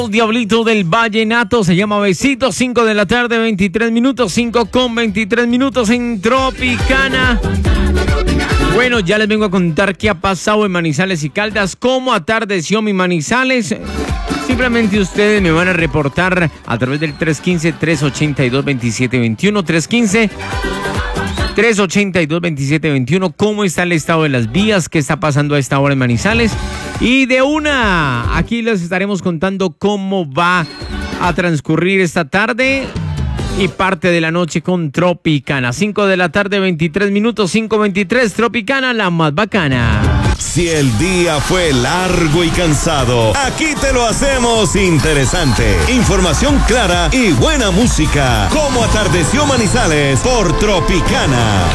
Diablito del Vallenato se llama Besito, 5 de la tarde, 23 minutos, 5:23 en Tropicana. Bueno, ya les vengo a contar qué ha pasado en Manizales y Caldas, cómo atardeció mi Manizales. Simplemente ustedes me van a reportar a través del 315-382-2721, 315-382-2721, cómo está el estado de las vías, qué está pasando a esta hora en Manizales. Y de una, aquí les estaremos contando cómo va a transcurrir esta tarde y parte de la noche con Tropicana. 5 de la tarde, 23 minutos, 5:23, Tropicana, la más bacana. Si el día fue largo y cansado, aquí te lo hacemos interesante. Información clara y buena música. Como atardeció Manizales por Tropicana.